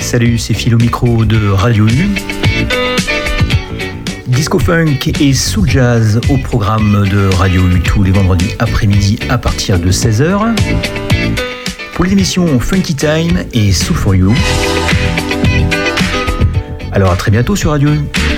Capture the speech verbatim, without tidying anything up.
Salut, c'est Phil au micro de Radio U. Disco Funk et Soul Jazz au programme de Radio U tous les vendredis après-midi à partir de seize heures. Pour les émissions Funky Time et Soul for You. Alors à très bientôt sur Radio U.